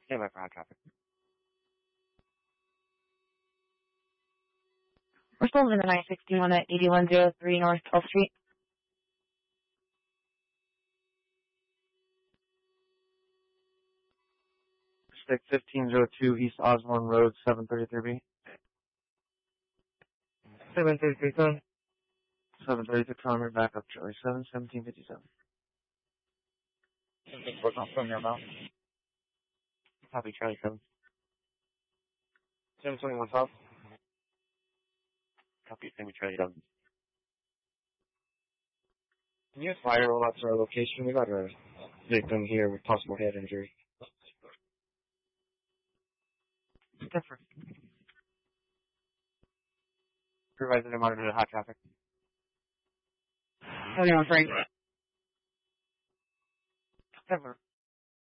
Stand by for hot traffic. We're still in the 961 at 8103 North 12th Street. Stick 1502 East Osborne Road, 733B. 733, son. 733 primary backup, Charlie 1757. Something broke off from your mouth. Copy, Charlie 7. 721 South. Copy, Charlie 7. Can you fire roll out to our location? We got a victim here with possible head injury. Different. Supervisor to monitor the hot traffic. How are you doing, Frank? Ever.